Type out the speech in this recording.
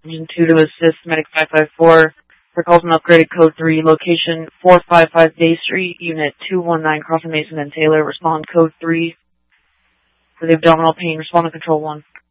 Engine 2 to assist. Medic 554. For calls and upgraded code 3. Location 455 Day Street. Unit 219 Crossing Mason and Taylor. Respond code 3. For the abdominal pain, respond to control 1.